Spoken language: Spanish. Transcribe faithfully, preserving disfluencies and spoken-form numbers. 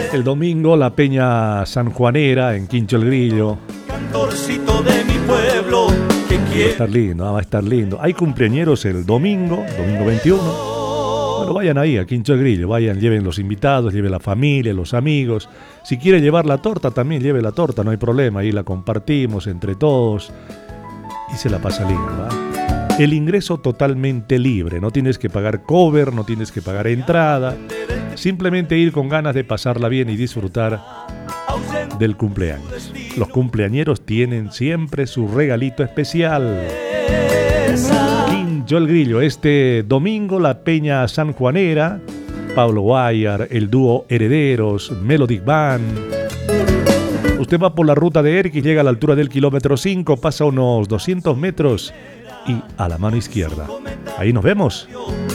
El domingo la Peña Sanjuanera en Quincho el Grillo. Cantorcito de mi pueblo que Va a quiere. estar lindo, ah, va a estar lindo. Hay cumpleañeros el domingo, domingo veintiuno. Bueno, vayan ahí a Quincho el Grillo, vayan, lleven los invitados, lleven la familia, los amigos. Si quiere llevar la torta, también lleve la torta, no hay problema. Ahí la compartimos entre todos y se la pasa lindo, ¿va? El ingreso totalmente libre, no tienes que pagar cover, no tienes que pagar entrada. Simplemente ir con ganas de pasarla bien y disfrutar del cumpleaños. Los cumpleañeros tienen siempre su regalito especial. Quincho el Grillo, este domingo la Peña Sanjuanera, Pablo Guayar, el dúo Herederos, Melodic Band. Usted va por la ruta de Erquis, llega a la altura del kilómetro cinco, pasa unos doscientos metros y a la mano izquierda. Ahí nos vemos.